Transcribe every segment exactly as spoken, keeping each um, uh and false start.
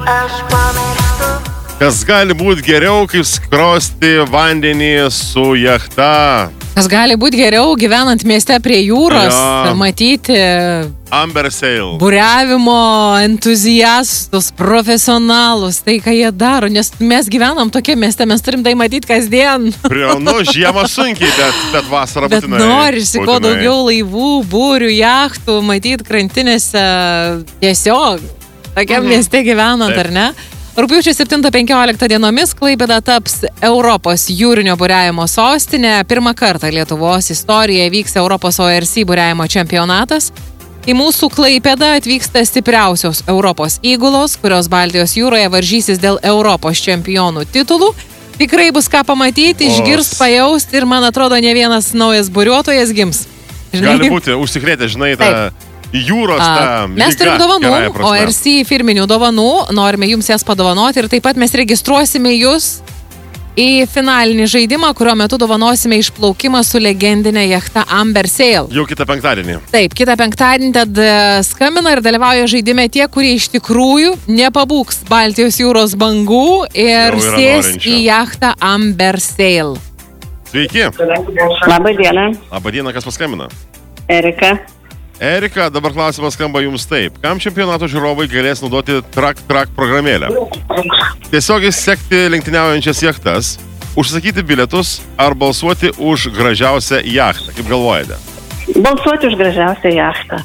Kas gali būti geriau, kaip skrosti vandenį su jachta? Kas gali būti geriau, gyvenant mieste prie jūros, ja. Matyti Amber Sail. Buriavimo entuziastus, profesionalus, tai ką jie daro, nes mes gyvenam tokie mieste, mes turim tai matyti kasdien. Prie, nu, žiemą sunkiai, bet, bet vasarą bet būtinai. Bet norisi kuo daugiau laivų, būrių, jachtų, matyti krantinėse tiesiog tokiam mhm. mieste gyvenant, Taip. Ar ne? Rugpjūčio septintą penkioliktą dienomis Klaipėda taps Europos jūrinio buriavimo sostinė. Pirmą kartą Lietuvos istorijoje vyks Europos O R C buriavimo čempionatas. Į mūsų Klaipėdą atvyksta stipriausios Europos įgulos, kurios Baltijos jūroje varžysis dėl Europos čempionų titulų. Tikrai bus ką pamatyti, išgirst, pajaust ir, man atrodo, ne vienas naujas buriuotojas gims. Žinai? Gali būti užsikrėtę, žinai, tą... Taip. Jūros ta lyga. Mes turim dovanų, O R C firminių dovanų, norime jums jas padovanoti ir taip pat mes registruosime jūs į finalinį žaidimą, kurio metu dovanosime išplaukimą su legendinė jachta Amber Sail. Jau kitą penktadienį. Taip, kitą penktadienį tad skambina ir dalyvauja žaidime tie, kurie iš tikrųjų nepabūks Baltijos jūros bangų ir sės norinčio. Į jachtą Amber Sail. Sveiki. Labą dieną. Labą dieną, kas paskambina? Erika. Erika, dabar klausimas skamba jums taip. Kam čempionato žiūrovai galės naudoti Trak Trak programėlę? Tiesiog sekti lenktyniaujančias jachtas, užsakyti bilietus ar balsuoti už gražiausią jachtą, kaip galvojate? Balsuoti už gražiausią jachtą.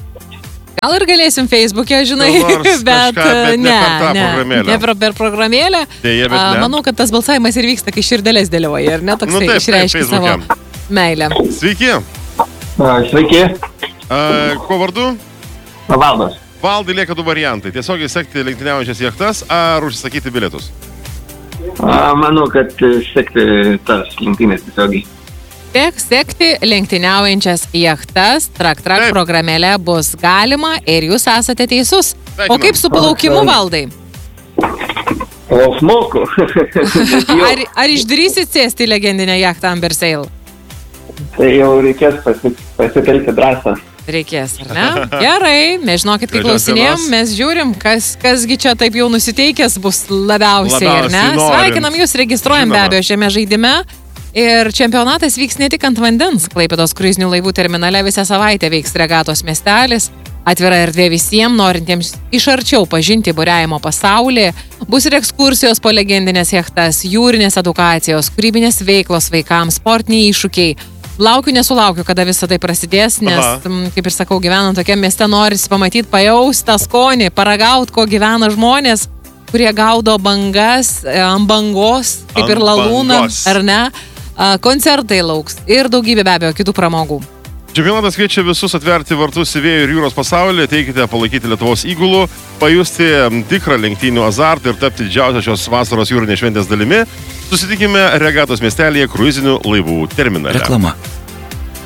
Gal ir galėsim Facebook'e, žinai, bet, bet, kažką, bet ne, ne per tą ne, programėlę. Ne per, per programėlę. Dėja, bet ne. Manau, kad tas balsavimas ir vyksta, kai širdelės dėlioja, ir ne toks nu, taip, išreiškia savo meilę. Sveiki. Sveiki. Uh, ko vardu? Valdas. Valdai lieka du variantai. Tiesiog sekti lenktyniaujančias jachtas ar užsisakyti bilietus? A, manau, kad sekti tas lenktynės tiesiogiai. Tiek sekti lenktyniaujančias jachtas, Trak Trak programėlė bus galima ir jūs esate teisus. Sveikinam. O kaip su palaukimu, Valdai? O smoku. ar, ar išdrįsit sėsti į legendinę jachtą Amber Sail? Tai jau reikės pasi, pasitelkti drąsą. Reikės, ar ne? Gerai, mes žinokit, kai klausinėjom, mes žiūrim, kas, kasgi čia taip jau nusiteikęs bus labiausiai, ar ne? Sveikinam jūs, registruojam be abejo šiame žaidime. Ir čempionatas vyks ne tik ant vandens. Klaipėdos kruizinių laivų terminale visą savaitę veiks regatos miestelis. Atvira erdvė visiems, norintiems iš arčiau pažinti buriavimo pasaulį. Bus ir ekskursijos po legendinės jachtas, jūrinės edukacijos, kūrybinės veiklos vaikams, sportiniai iššūkiai. Laukiu, nesulaukiu, kada visą tai prasidės, nes, Aha. kaip ir sakau, gyvenant tokiam mieste norisi pamatyti, pajaust tą skonį, paragaut, ko gyvena žmonės, kurie gaudo bangas, ant bangos, kaip ant ir lalūną, ar ne? Koncertai lauks ir daugybė be abejo kitų pramogų. Čempionatas kviečia visus atverti vartus į vėjų ir jūros pasaulį, teikite palaikyti Lietuvos įgulų, pajusti tikrą lenktynių azartą ir tapti didžiausią šios vasaros jūrinės šventės dalimi. Susitikime regatos miestelėje kruizinių laivų terminale. Reklama.